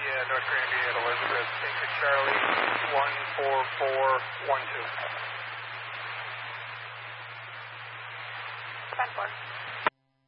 North Granby at Elizabeth, Inca Charlie, 14412. 10-4.